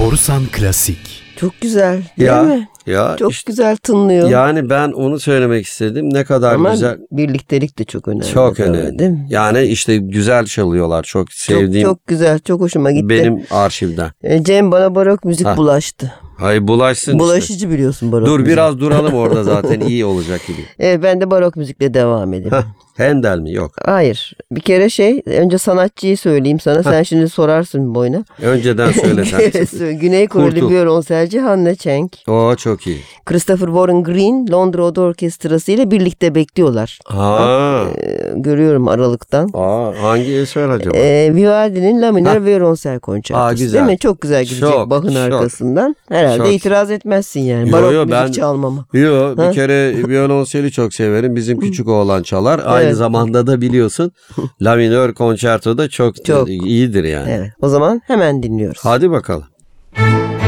Borusan Klasik. Çok güzel değil mi? Ya Çok işte, güzel tınlıyor. yani ben onu söylemek istedim. Ne kadar Ama güzel. birliktelik de çok önemli. Çok tabii, önemli. değil mi? Yani işte güzel çalıyorlar. Çok sevdiğim. Çok güzel. Çok hoşuma gitti. Benim arşivden. Cem bana barok müzik Ha. bulaştı. Hayır, bulaşsın işte. Bulaşıcı biliyorsun barok Dur müzik. biraz duralım orada, zaten iyi olacak gibi. Ben de barok müzikle devam edeyim. Heh, Handel mi? Yok. Hayır. Bir kere önce sanatçıyı söyleyeyim sana. Sen şimdi sorarsın boyuna. Önceden söylesen. Güney Koreli Kurtul. violonselci Hanne Cheng. O çok iyi. Christopher Warren Green Londra Oda Orkestrası ile birlikte bekliyorlar. Görüyorum aralıktan. Hangi eser acaba? Vivaldi'nin La minör violonsel konçertosu. güzel. Değil mi? Çok güzel gidecek Çok, Bach'ın çok. arkasından. Herhalde Çok. itiraz etmezsin yani. Yo, Barok yo, müzik ben- çalmama. Yok, bir kere violonseli çok severim. Bizim küçük oğlan çalar. Aynı Evet. zamanda da biliyorsun La minör konçerto da çok Çok. iyidir yani. Evet. O zaman hemen dinliyoruz. Hadi bakalım.